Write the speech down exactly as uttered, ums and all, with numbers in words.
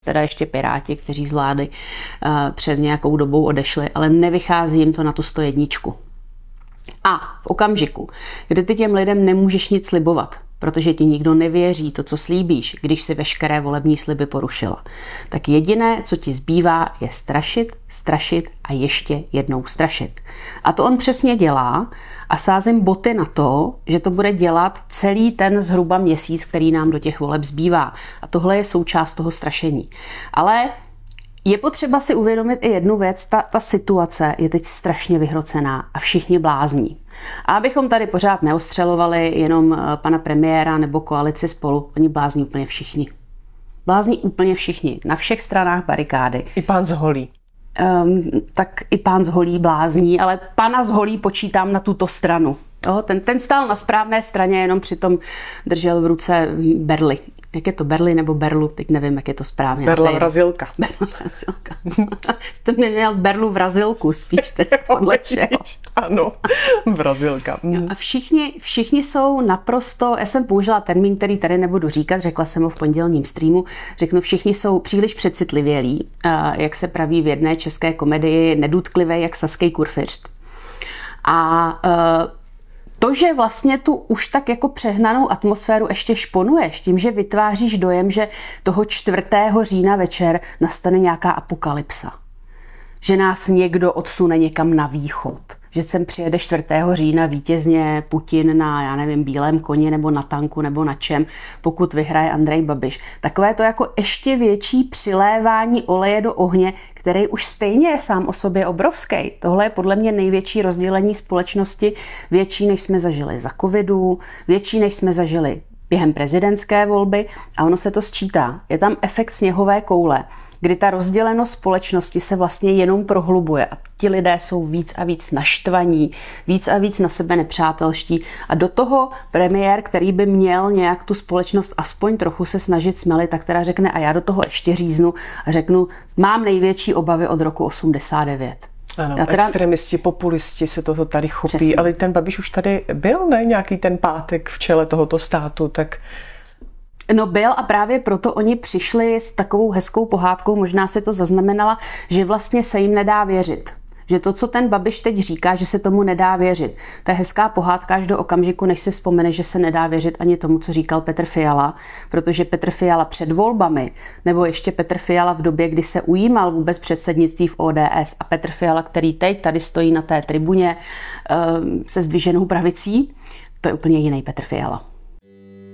teda ještě Piráti, kteří z vlády uh, před nějakou dobou odešli, ale nevychází jim to na tu sto jedničku. A v okamžiku, kdy ty těm lidem nemůžeš nic slibovat, protože ti nikdo nevěří to, co slíbíš, když si veškeré volební sliby porušila, tak jediné, co ti zbývá, je strašit, strašit a ještě jednou strašit. A to on přesně dělá a sázím boty na to, že to bude dělat celý ten zhruba měsíc, který nám do těch voleb zbývá. A tohle je součást toho strašení. Ale je potřeba si uvědomit i jednu věc, ta, ta situace je teď strašně vyhrocená a všichni blázní. A abychom tady pořád neostřelovali jenom pana premiéra nebo koalici Spolu, oni blázní úplně všichni. Blázní úplně všichni, na všech stranách barikády. I pán Zholý. Um, tak i pán Zholý blázní, ale pana Zholý počítám na tuto stranu. Jo, ten, ten stál na správné straně, jenom přitom držel v ruce berly. Jak je to, berly nebo berlu? Teď nevím, jak je to správně. Berla vrazilka. Berla vrazilka. Jste měl berlu vrazilku spíš tedy podle čeho. Ano, vrazilka. Jo, a všichni, všichni jsou naprosto, já jsem použila termín, který tady nebudu říkat, řekla jsem ho v pondělním streamu, řeknu, všichni jsou příliš přecitlivělí, jak se praví v jedné české komedii, nedůtklivé jak saský kurfiřt. A to, že vlastně tu už tak jako přehnanou atmosféru ještě šponuješ tím, že vytváříš dojem, že toho čtvrtého října večer nastane nějaká apokalypsa. Že nás někdo odsune někam na východ. Že sem přijede čtvrtého října vítězně Putin na, já nevím, bílém koni nebo na tanku nebo na čem, pokud vyhraje Andrej Babiš. Takové to jako ještě větší přilévání oleje do ohně, který už stejně je sám o sobě obrovský. Tohle je podle mě největší rozdělení společnosti, větší, než jsme zažili za covidu, větší, než jsme zažili během prezidentské volby a ono se to sčítá. Je tam efekt sněhové koule, kdy ta rozdělenost společnosti se vlastně jenom prohlubuje a ti lidé jsou víc a víc naštvaní, víc a víc na sebe nepřátelští a do toho premiér, který by měl nějak tu společnost aspoň trochu se snažit smelit, tak teda řekne a já do toho ještě říznu a řeknu, mám největší obavy od roku osmdesát devět. Ano, teda... extremisti, populisti se toho tady chopí, přesně. Ale ten Babiš už tady byl, ne? Nějaký ten pátek v čele tohoto státu, tak... No byl a právě proto oni přišli s takovou hezkou pohádkou, možná se to zaznamenala, že vlastně se jim nedá věřit. Že to, co ten Babiš teď říká, že se tomu nedá věřit. To je hezká pohádka až do okamžiku, než si vzpomene, že se nedá věřit ani tomu, co říkal Petr Fiala, protože Petr Fiala před volbami, nebo ještě Petr Fiala v době, kdy se ujímal vůbec předsednictví v O D S a Petr Fiala, který teď tady stojí na té tribuně se zdviženou pravicí, to je úplně jiný Petr Fiala.